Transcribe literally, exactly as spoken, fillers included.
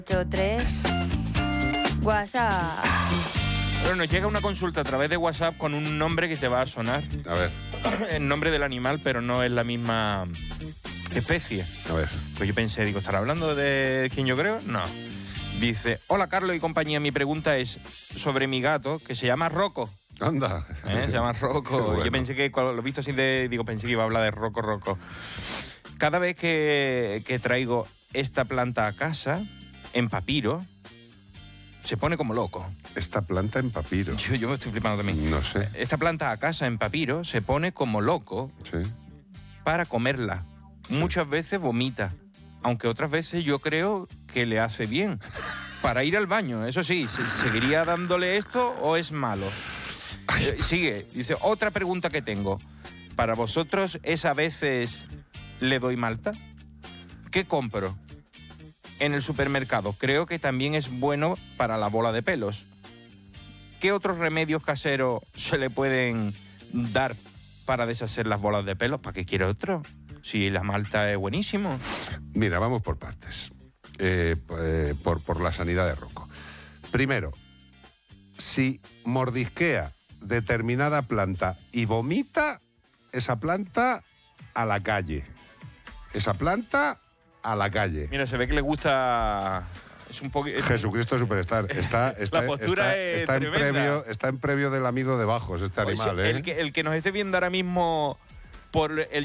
ocho tres WhatsApp. Bueno, nos llega una consulta a través de WhatsApp con un nombre que te va a sonar. A ver. El nombre del animal, pero no es la misma especie. A ver. Pues yo pensé, digo, ¿estará hablando de quién yo creo? No. Dice, hola Carlos y compañía, mi pregunta es sobre mi gato, que se llama Rocco. Anda. ¿Eh? Se llama Rocco. Bueno. Yo pensé que, cuando lo he visto así de... Digo, pensé que iba a hablar de Rocco, Rocco. Cada vez que, que traigo esta planta a casa, en papiro, se pone como loco. Esta planta en papiro. Yo, yo me estoy flipando también. No sé. Esta planta a casa en papiro se pone como loco Sí. para comerla. Muchas veces vomita, aunque otras veces yo creo que le hace bien. Para ir al baño, eso sí, ¿seguiría dándole esto o es malo? Eh, sigue, dice, otra pregunta que tengo. ¿Para vosotros es a veces le doy malta? ¿Qué compro en el supermercado? Creo que también es bueno para la bola de pelos. ¿Qué otros remedios caseros se le pueden dar para deshacer las bolas de pelos? ¿Para qué quiere otro? Si la malta es buenísimo. Mira, vamos por partes. Eh, eh, por, por la sanidad de Rocco. Primero, si mordisquea determinada planta y vomita, esa planta a la calle. Esa planta a la calle. Mira, se ve que le gusta... Es un poco... Jesucristo Superstar. Está, está, La postura está, es está en tremenda. previo, está en previo del amido de bajos este Pues animal, ¿eh? el, que, el que nos esté viendo ahora mismo por el